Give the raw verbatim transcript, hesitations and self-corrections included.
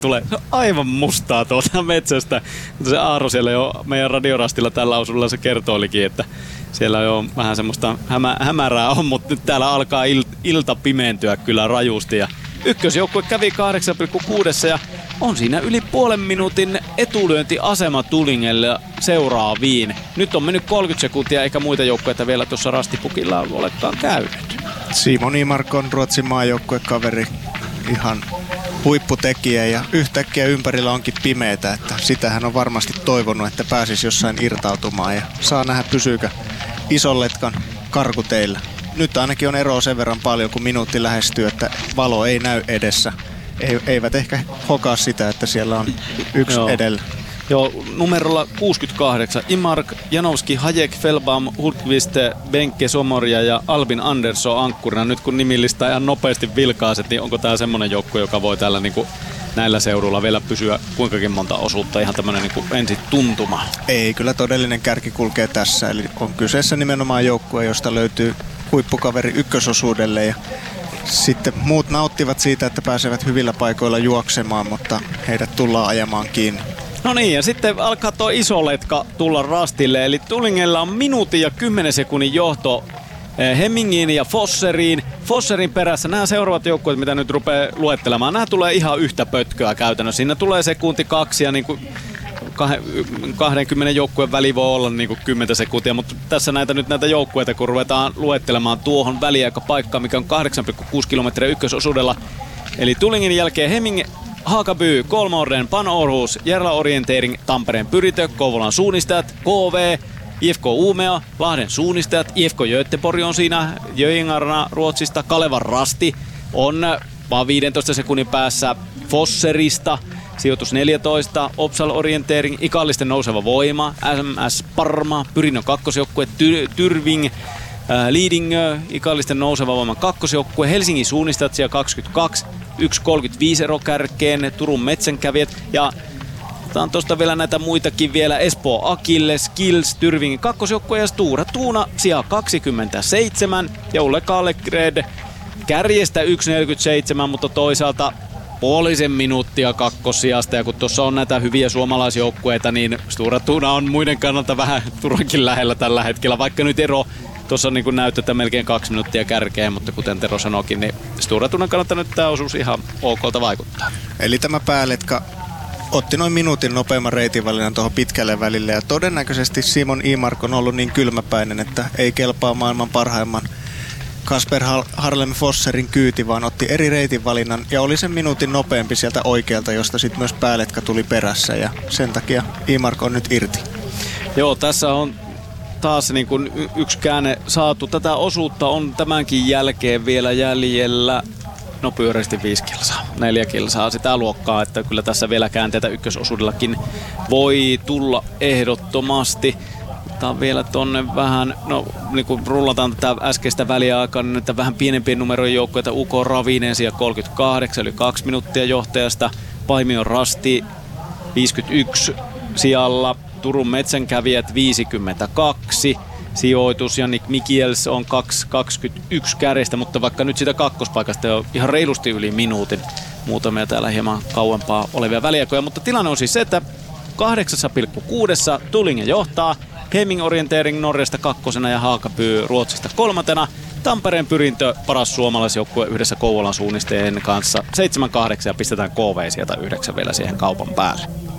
tulee aivan mustaa tuolta metsästä. Se Aaro siellä jo meidän radiorastilla tällä osuudella se kertoilikin, että siellä jo vähän semmoista hämä, hämärää on, mutta nyt täällä alkaa il, ilta pimentyä kyllä rajusti. Ja ykkösjoukkue kävi kahdeksan pilkku kuusi ja on siinä yli puolen minuutin etulyöntiasema Tulingelle seuraaviin. Nyt on mennyt kolmekymmentä sekuntia eikä muita joukkueita vielä tuossa rastipukilla olekaan käynyt. Simon Imark on Ruotsin maajoukkuekaveri, ihan huipputekijä ja yhtäkkiä ympärillä onkin pimeätä, että sitä hän on varmasti toivonut, että pääsisi jossain irtautumaan ja saa nähdä pysyykö ison letkan karkuteillä. Nyt ainakin on eroa sen verran paljon, kun minuutti lähestyy, että valo ei näy edessä. Eivät ehkä hokaa sitä, että siellä on yksi Joo. edellä. Joo, numerolla kuusikymmentäkahdeksan. Imark, Janowski, Hajek, Felbaum, Hultqvist, Benke, Somoria ja Albin Andersson ankkurina. Nyt kun nimillistä ihan nopeasti vilkaiset, niin onko tämä semmoinen joukkue, joka voi täällä niin kuin näillä seudulla vielä pysyä kuinkakin monta osuutta? Ihan tämmöinen niin kuin ensi tuntuma. Ei, kyllä todellinen kärki kulkee tässä. Eli on kyseessä nimenomaan joukkue, josta löytyy huippukaveri ykkösosuudelle ja sitten muut nauttivat siitä, että pääsevät hyvillä paikoilla juoksemaan, mutta heidät tullaan ajamaan kiinni. No niin, ja sitten alkaa tuo iso letka tulla rastille, eli Tulingella on minuutin ja kymmenen sekunnin johto Hemmingiin ja Fosseriin. Fosserin perässä nämä seuraavat joukkueet, mitä nyt rupeaa luettelemaan, nämä tulee ihan yhtä pötköä käytännössä. Siinä tulee sekunti kaksi ja niin kuin kaksikymmentä joukkueen väli voi olla niin kuin kymmenen sekuntia, mutta tässä näitä nyt näitä joukkueita, kun ruvetaan luettelemaan tuohon väliaikapaikkaan, mikä on kahdeksan pilkku kuusi kilometriä ykkösosuudella. Eli Tulingin jälkeen Hemming, Hakaby, Kolmorden, Pan Århus, Järla Orientering, Tampereen Pyritö, Kouvolan suunnistajat, K V, I F K Uumea, Lahden suunnistajat, I F K Göteborg on siinä, Jöingarna Ruotsista, Kalevan Rasti on vaan viidentoista sekunnin päässä Fosserista, sijoitus neljätoista, Opsal Orientering, Ikallisten nouseva voima, S M S Parma, Pyrinnön kakkosjoukkue, Ty- Tyrving, äh, Lidingö, Ikallisten nouseva voiman kakkosjoukkue, Helsingin suunnistajat siellä kaksikymmentäkaksi, yksi kolmekymmentäviisi ero kärkeen, Turun metsänkävijät ja otetaan tuosta vielä näitä muitakin vielä, Espoo Akille, Skills, Tyrvingin kakkosjoukkue ja Stura Tuuna siellä kaksikymmentäseitsemän ja Ulle Kallegred kärjestä yksi neljäkymmentäseitsemän, mutta toisaalta puolisen minuuttia kakkosijasta ja kun tuossa on näitä hyviä suomalaisjoukkueita, niin Stura Tuuna on muiden kannalta vähän Turunkin lähellä tällä hetkellä, vaikka nyt ero tuossa niin näyttää melkein kaksi minuuttia kärkeen, mutta kuten Tero sanoikin, niin Stura Tuunan kannalta nyt tämä osuus ihan okolta vaikuttaa. Eli tämä pääletka otti noin minuutin nopeamman reitinvalinnan tuohon pitkälle välille ja todennäköisesti Simon Imark on ollut niin kylmäpäinen, että ei kelpaa maailman parhaimman Kasper Harlem Fosserin kyyti, vaan otti eri reitinvalinnan ja oli sen minuutin nopeampi sieltä oikealta, josta sitten myös pääletka tuli perässä ja sen takia Imark on nyt irti. Joo, tässä on taas niin kuin y- yksi käänne saatu. Tätä osuutta on tämänkin jälkeen vielä jäljellä no pyöreästi viisi kilsaa, neljä kilsaa sitä luokkaa, että kyllä tässä vielä käänteitä ykkösosuudellakin voi tulla ehdottomasti. Otetaan vielä tonne vähän, no niin kun rullataan tätä äskeistä väliaikaa, niin että vähän pienempien numerojen joukkoita U K Ravinen siellä kolmekymmentäkahdeksan, eli kaksi minuuttia johtajasta, Paimion Rasti viisikymmentäyksi sijalla, Turun metsänkävijät viisikymmentäkaksi, sijoitus Jannik Mikiels on kaksi kaksikymmentäyksi kärjestä, mutta vaikka nyt sitä kakkospaikasta on ihan reilusti yli minuutin, muutamia täällä hieman kauempaa olevia väliaikoja, mutta tilanne on siis se, että kahdeksan pilkku kuusi Tulingen johtaa, Hemming Orientering Norjasta kakkosena ja Haakapyy Ruotsista kolmantena. Tampereen Pyrintö paras suomalaisjoukkue yhdessä Kouvolan suunnistajien kanssa seitsemän kahdeksan ja pistetään K V sieltä yhdeksän vielä siihen kaupan päälle.